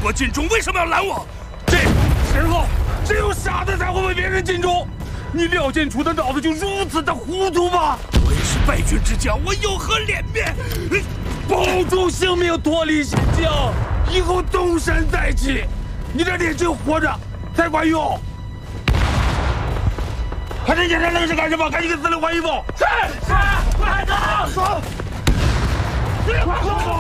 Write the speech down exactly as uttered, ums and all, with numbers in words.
我尽忠，为什么要拦我？ 这种时候，只有傻子才会为别人尽忠。你廖建楚的脑子就如此的糊涂吗？ 我也是败军之将，我有何脸面？ 保住性命，脱离险境，以后东山再起。你这脸只有活着才管用。还在眼前愣着干什么？赶紧给司令换衣服！是是，快走！走！